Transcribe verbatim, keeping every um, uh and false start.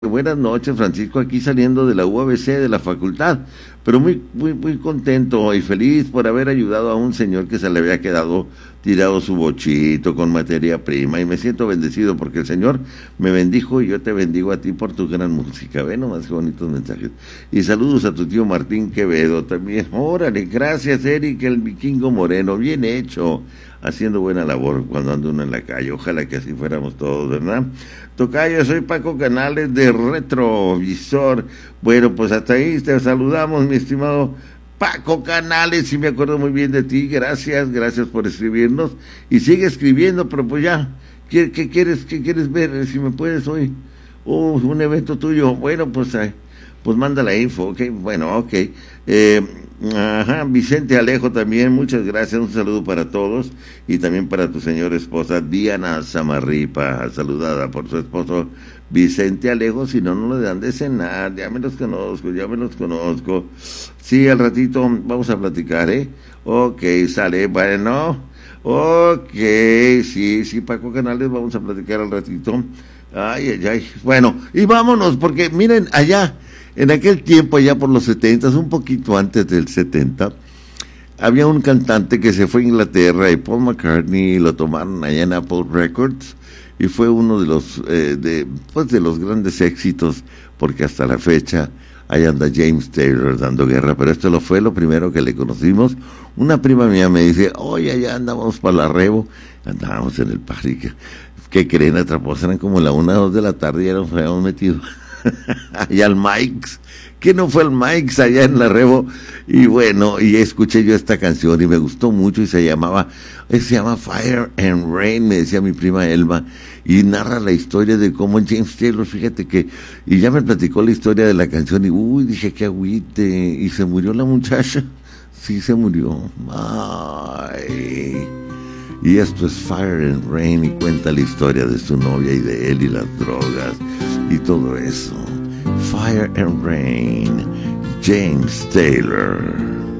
Buenas noches, Francisco, aquí saliendo de la U A B C de la facultad, pero muy, muy, muy contento y feliz por haber ayudado a un señor que se le había quedado tirado su bochito con materia prima, y me siento bendecido porque el Señor me bendijo y yo te bendigo a ti por tu gran música. Ve nomás qué bonitos mensajes. Y saludos a tu tío Martín Quevedo también. Órale, gracias, Eric, el vikingo moreno, bien hecho, haciendo buena labor cuando anda uno en la calle. Ojalá que así fuéramos todos, ¿verdad? Tocayo, soy Paco Canales de Retrovisor. Bueno, pues hasta ahí te saludamos, mi estimado Paco Canales, y me acuerdo muy bien de ti. Gracias, gracias por escribirnos. Y sigue escribiendo, pero pues ya, ¿qué, qué quieres, qué quieres ver? Si me puedes hoy. Oh, un evento tuyo. Bueno, pues, eh, pues manda la info, ok. Bueno, ok. Eh, Ajá, Vicente Alejo también, muchas gracias, un saludo para todos y también para tu señora esposa Diana Zamarripa, saludada por su esposo Vicente Alejo. Si no, no le dan de cenar, ya me los conozco, ya me los conozco. Sí, al ratito vamos a platicar, ¿eh? Ok, sale, bueno, ok, sí, sí, Paco Canales, vamos a platicar al ratito. Ay, ay, ay, bueno, y vámonos, porque miren, allá en aquel tiempo, allá por los setentas, un poquito antes del setenta, había un cantante que se fue a Inglaterra, y Paul McCartney lo tomaron allá en Apple Records, y fue uno de los eh, de pues de los grandes éxitos, porque hasta la fecha ahí anda James Taylor dando guerra. Pero esto lo fue lo primero que le conocimos. Una prima mía me dice, oye, allá andábamos para la Revo, andábamos en el parque. ¿Qué creen? Atrapos, eran como la una o dos de la tarde y ya nos habíamos metido allá al Mike's, que no fue al Mike's allá en la Revo. Y bueno, y escuché yo esta canción y me gustó mucho, y se llamaba, se llama Fire and Rain, me decía mi prima Elma, y narra la historia de cómo James Taylor, fíjate que, y ya me platicó la historia de la canción, y uy, dije que agüite, y se murió la muchacha, sí se murió, ay. Y esto es Fire and Rain, y cuenta la historia de su novia y de él y las drogas y todo eso. Fire and Rain, James Taylor.